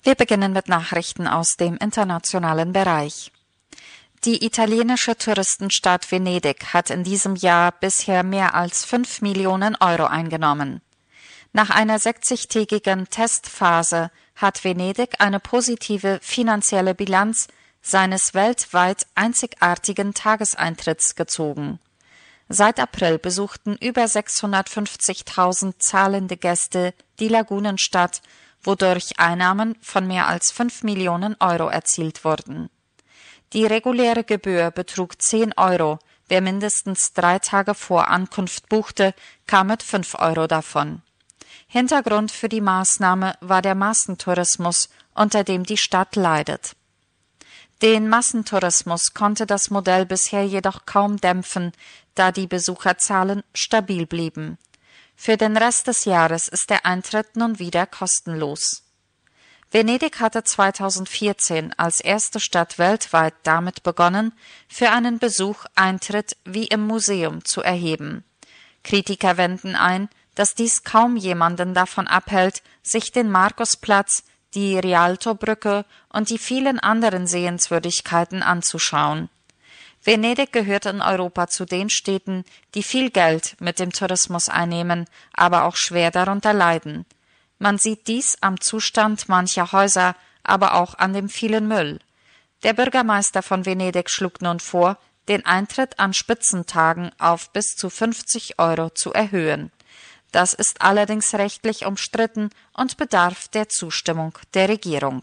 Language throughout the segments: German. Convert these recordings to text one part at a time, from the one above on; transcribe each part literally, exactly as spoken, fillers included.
Wir beginnen mit Nachrichten aus dem internationalen Bereich. Die italienische Touristenstadt Venedig hat in diesem Jahr bisher mehr als fünf Millionen Euro eingenommen. Nach einer sechzigtägigen Testphase hat Venedig eine positive finanzielle Bilanz seines weltweit einzigartigen Tageseintritts gezogen. Seit April besuchten über sechshundertfünfzigtausend zahlende Gäste die Lagunenstadt, wodurch Einnahmen von mehr als fünf Millionen Euro erzielt wurden. Die reguläre Gebühr betrug zehn Euro, wer mindestens drei Tage vor Ankunft buchte, kam mit fünf Euro davon. Hintergrund für die Maßnahme war der Massentourismus, unter dem die Stadt leidet. Den Massentourismus konnte das Modell bisher jedoch kaum dämpfen, da die Besucherzahlen stabil blieben. Für den Rest des Jahres ist der Eintritt nun wieder kostenlos. Venedig hatte zweitausendvierzehn als erste Stadt weltweit damit begonnen, für einen Besuch Eintritt wie im Museum zu erheben. Kritiker wenden ein, dass dies kaum jemanden davon abhält, sich den Markusplatz, die Rialtobrücke und die vielen anderen Sehenswürdigkeiten anzuschauen. Venedig gehört in Europa zu den Städten, die viel Geld mit dem Tourismus einnehmen, aber auch schwer darunter leiden. Man sieht dies am Zustand mancher Häuser, aber auch an dem vielen Müll. Der Bürgermeister von Venedig schlug nun vor, den Eintritt an Spitzentagen auf bis zu fünfzig Euro zu erhöhen. Das ist allerdings rechtlich umstritten und bedarf der Zustimmung der Regierung.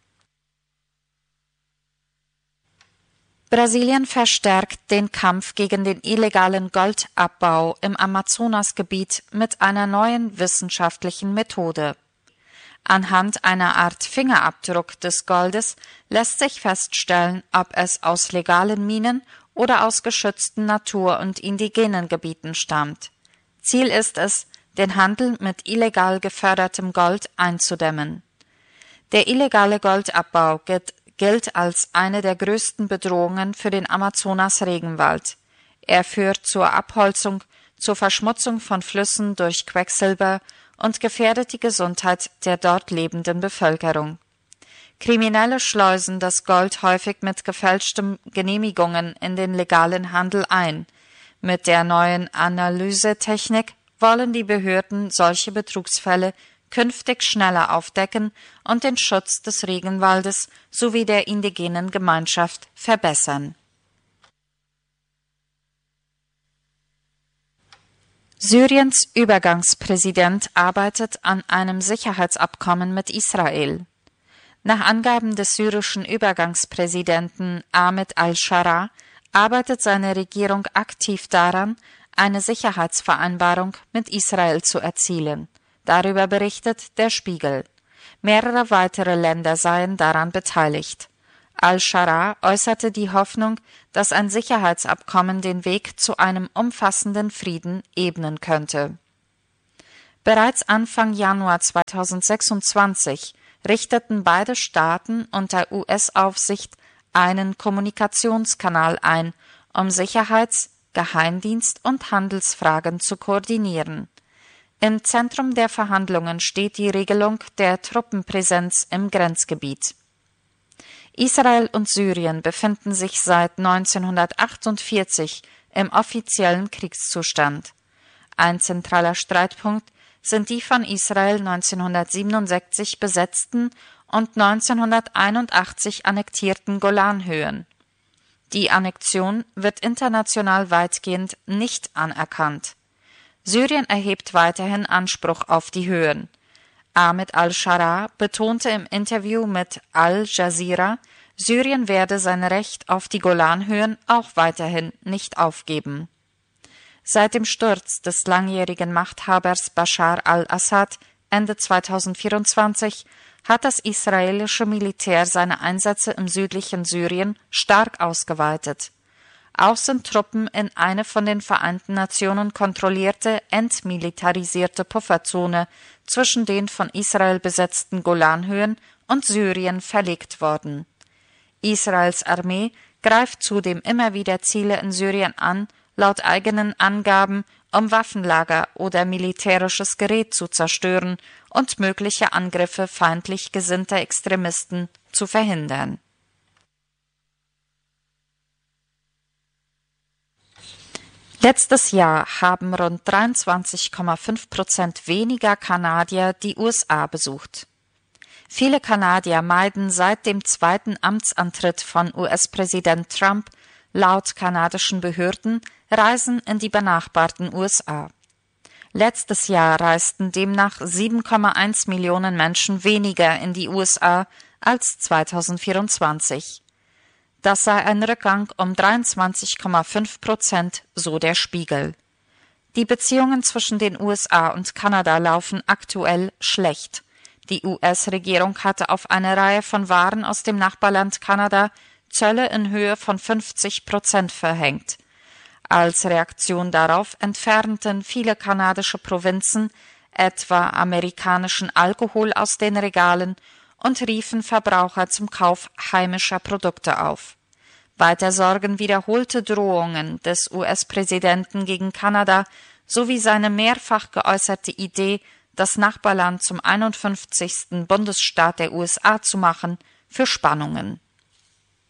Brasilien verstärkt den Kampf gegen den illegalen Goldabbau im Amazonasgebiet mit einer neuen wissenschaftlichen Methode. Anhand einer Art Fingerabdruck des Goldes lässt sich feststellen, ob es aus legalen Minen oder aus geschützten Natur- und indigenen Gebieten stammt. Ziel ist es, den Handel mit illegal gefördertem Gold einzudämmen. Der illegale Goldabbau gilt gilt als eine der größten Bedrohungen für den Amazonas-Regenwald. Er führt zur Abholzung, zur Verschmutzung von Flüssen durch Quecksilber und gefährdet die Gesundheit der dort lebenden Bevölkerung. Kriminelle schleusen das Gold häufig mit gefälschten Genehmigungen in den legalen Handel ein. Mit der neuen Analysetechnik wollen die Behörden solche Betrugsfälle künftig schneller aufdecken und den Schutz des Regenwaldes sowie der indigenen Gemeinschaft verbessern. Syriens Übergangspräsident arbeitet an einem Sicherheitsabkommen mit Israel. Nach Angaben des syrischen Übergangspräsidenten Ahmed al-Sharaa arbeitet seine Regierung aktiv daran, eine Sicherheitsvereinbarung mit Israel zu erzielen. Darüber berichtet der Spiegel. Mehrere weitere Länder seien daran beteiligt. Al-Sharaa äußerte die Hoffnung, dass ein Sicherheitsabkommen den Weg zu einem umfassenden Frieden ebnen könnte. Bereits Anfang Januar zweitausendsechsundzwanzig richteten beide Staaten unter U S-Aufsicht einen Kommunikationskanal ein, um Sicherheits-, Geheimdienst- und Handelsfragen zu koordinieren. Im Zentrum der Verhandlungen steht die Regelung der Truppenpräsenz im Grenzgebiet. Israel und Syrien befinden sich seit neunzehnhundertachtundvierzig im offiziellen Kriegszustand. Ein zentraler Streitpunkt sind die von Israel neunzehnhundertsiebenundsechzig besetzten und neunzehnhunderteinundachtzig annektierten Golanhöhen. Die Annexion wird international weitgehend nicht anerkannt. Syrien erhebt weiterhin Anspruch auf die Höhen. Ahmed al-Sharaa betonte im Interview mit Al Jazeera, Syrien werde sein Recht auf die Golanhöhen auch weiterhin nicht aufgeben. Seit dem Sturz des langjährigen Machthabers Bashar al-Assad Ende zweitausendvierundzwanzig hat das israelische Militär seine Einsätze im südlichen Syrien stark ausgeweitet. Auch sind Truppen in eine von den Vereinten Nationen kontrollierte, entmilitarisierte Pufferzone zwischen den von Israel besetzten Golanhöhen und Syrien verlegt worden. Israels Armee greift zudem immer wieder Ziele in Syrien an, laut eigenen Angaben um Waffenlager oder militärisches Gerät zu zerstören und mögliche Angriffe feindlich gesinnter Extremisten zu verhindern. Letztes Jahr haben rund dreiundzwanzig Komma fünf Prozent weniger Kanadier die U S A besucht. Viele Kanadier meiden seit dem zweiten Amtsantritt von U S-Präsident Trump laut kanadischen Behörden Reisen in die benachbarten U S A. Letztes Jahr reisten demnach sieben Komma eins Millionen Menschen weniger in die U S A als zweitausendvierundzwanzig. Das sei ein Rückgang um dreiundzwanzig Komma fünf Prozent, so der Spiegel. Die Beziehungen zwischen den U S A und Kanada laufen aktuell schlecht. Die U S-Regierung hatte auf eine Reihe von Waren aus dem Nachbarland Kanada Zölle in Höhe von fünfzig Prozent verhängt. Als Reaktion darauf entfernten viele kanadische Provinzen etwa amerikanischen Alkohol aus den Regalen und riefen Verbraucher zum Kauf heimischer Produkte auf. Weiter sorgen wiederholte Drohungen des U S-Präsidenten gegen Kanada sowie seine mehrfach geäußerte Idee, das Nachbarland zum einundfünfzigsten Bundesstaat der U S A zu machen, für Spannungen.